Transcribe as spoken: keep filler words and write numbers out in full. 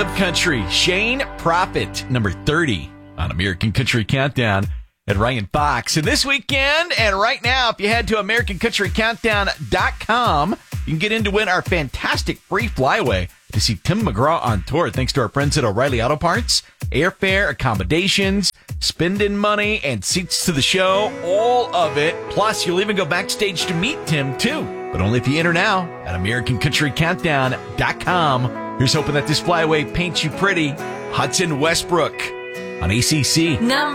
Dub Country, Shane Prophet, number thirty on American Country Countdown at Ryan Fox. And this weekend and right now, if you head to American Country Countdown dot com, you can get in to win our fantastic free flyaway to see Tim McGraw on tour, thanks to our friends at O'Reilly Auto Parts. Airfare, accommodations, spending money, and seats to the show, all of it. Plus, you'll even go backstage to meet Tim, too. But only if you enter now at American Country Countdown dot com. Here's hoping that this flyaway paints you pretty. Hudson Westbrook on A C C. Number